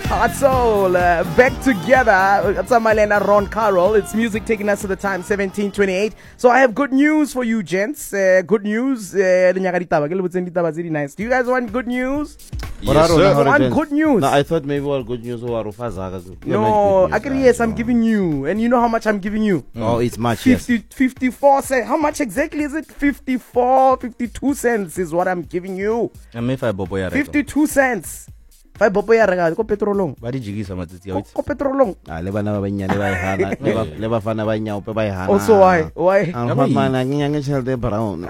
Hot Soul, back together. That's Malena Ron Carroll. It's music taking us to the time 17:28. So I have good news for you, gents. Good news. Do you guys want good news? Yes, sir. Want good news? No, I thought maybe all good news or Rufazaga. No, yes, I'm giving you. And you know how much I'm giving you? Oh, it's much, 54 cents. How much exactly is it? 52 cents is what I'm giving you. 52 cents. Fa bopo ya rega ko petrolong ba di jigisa matsitsi ya ko petrolong le bana ba banyane ba ihana le ba fana ba nyao pe ba ihana also why mana nyanga tshelde brown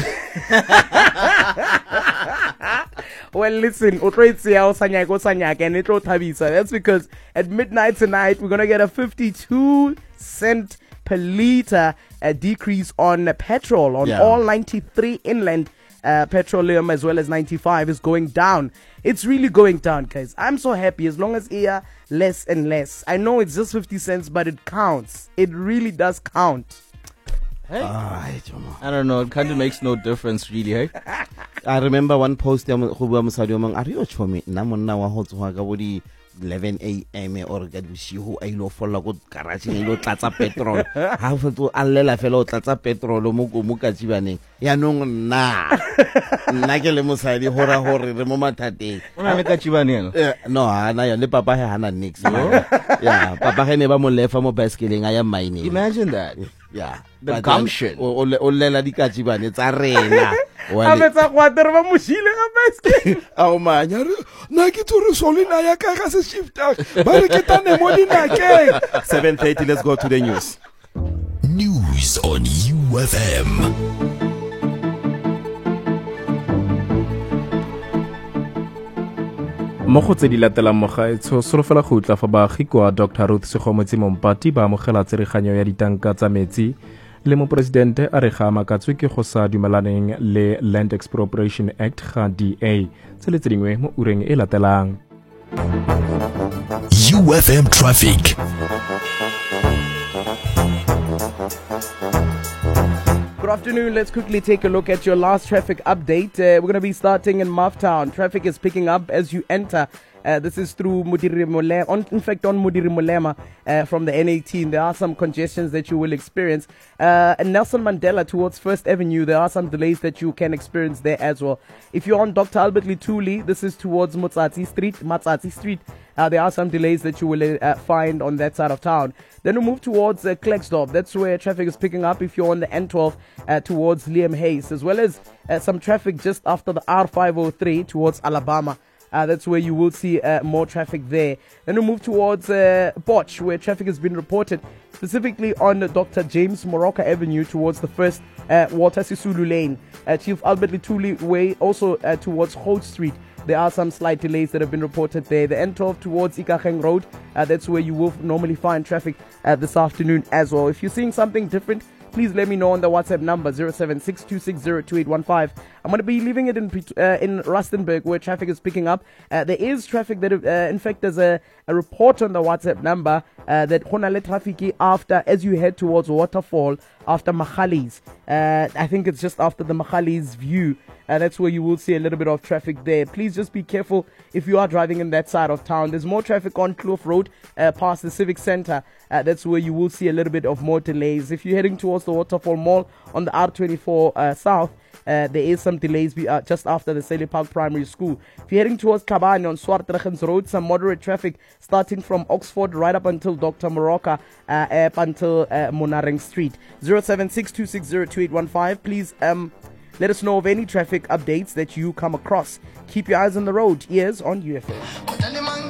well listen o tlo itse ya o sanya go sanya and it tlo thabisa. That's because at midnight tonight we're going to get a 52 cent per liter decrease on petrol on all 93 inland petroleum as well as 95 is going down. It's really going down, guys. I'm so happy as long as air less and less. I know it's just 50 cents, but it counts. It really does count. Hey, I don't know. It kind of makes no difference, really. Hey, I remember one post. Are you for me? Namona wa hotwa ka bodi 11 a.m. or ga bosigo a ilo folla go garage ilo tlatsa petrol ha fetso a lela fela o tlatsa petrol mo ka tsibaneng ya nong nna ke le mosadi hora hore re mo mathateng ona le ka tsibaneng no ana ya le papa ha hana nix yeah papa ge ne ba mo lefa mo bicycling a ya mine. Imagine that. Yeah, the gumption o lela di ka tsibane tsa rena a betsa kwater ba moshile ga bicycle ao manya na ke tsore solina ya ka ga se shifta ba re ke tane mo dinakeng 7:30. Let's go to the news on UFM. Mo go tse di latelang mogaetsho solofela go utla fa baagi kwa Dr. Ruth Segomotsi Mompati ba amogela tsereganyo ya ditanka tsa metsi le mopresidente a re ga makatswe ke go sa dumelaneng le Land Expropriation Act ga DA tse dingwe mo ureng e latelang. UFM Traffic. Good afternoon. Let's quickly take a look at your last traffic update. We're going to be starting in Maftown. Traffic is picking up as you enter. This is through Modiri Molema. In fact, on Modiri Molema from the N18, there are some congestions that you will experience. And Nelson Mandela towards First Avenue, there are some delays that you can experience there as well. If you're on Dr. Albert Lithuli, this is towards Matsatsi Street. There are some delays that you will find on that side of town. Then we move towards Klerksdorp. That's where traffic is picking up if you're on the N12 towards Liam Hayes, as well as some traffic just after the R503 towards Alabama. That's where you will see more traffic there. Then we move towards Botch, where traffic has been reported, specifically on Dr. James Moroka Avenue towards the first Walter Sisulu Lane. Chief Albert Lithuli Way, also towards Holt Street. There are some slight delays that have been reported there. The N12 towards Ikageng Road, that's where you will normally find traffic this afternoon as well. If you're seeing something different, please let me know on the WhatsApp number 0762602815. I'm going to be leaving it in Rustenburg where traffic is picking up. There is traffic that, in fact, there's a report on the WhatsApp number that Honale traffic after, as you head towards Waterfall, after Machalis. I think it's just after the Machalis view. That's where you will see a little bit of traffic there. Please just be careful if you are driving in that side of town. There's more traffic on Kloof Road past the Civic Center. That's where you will see a little bit of more delays. If you're heading towards the Waterfall Mall on the R24 South, there is some delays just after the Sally Park Primary School. If you're heading towards Kabane on Swartregens Road, some moderate traffic starting from Oxford right up until Dr. Moroka, up until Monareng Street. 0762602815. Please let us know of any traffic updates that you come across. Keep your eyes on the road. Ears on UFM.